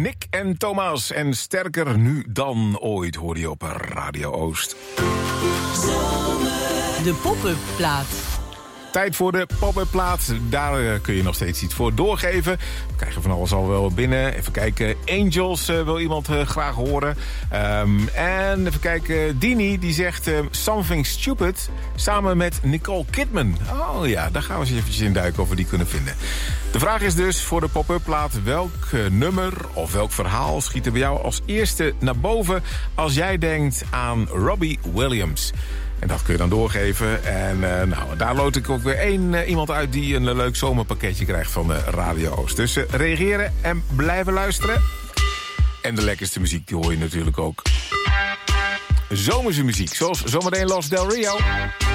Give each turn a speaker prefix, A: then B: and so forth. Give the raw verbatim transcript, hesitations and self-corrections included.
A: Nick en Thomas. En sterker nu dan ooit, hoor je op Radio Oost.
B: De pop-up plaat.
A: Tijd voor de pop-up plaat. Daar uh, kun je nog steeds iets voor doorgeven. We krijgen van alles al wel binnen. Even kijken. Angels uh, wil iemand uh, graag horen. Um, en even kijken. Dini die zegt uh, Something Stupid. Samen met Nicole Kidman. Oh ja, daar gaan we eens eventjes in duiken of we die kunnen vinden. De vraag is dus voor de pop-up plaat. Welk uh, nummer of welk verhaal schiet er bij jou als eerste naar boven als jij denkt aan Robbie Williams? En dat kun je dan doorgeven. En uh, nou, daar loot ik ook weer één uh, iemand uit die een uh, leuk zomerpakketje krijgt van uh, Radio Oost. Dus uh, reageren en blijven luisteren. En de lekkerste muziek die hoor je natuurlijk ook. Zomerse muziek, zoals zometeen Los Del Rio.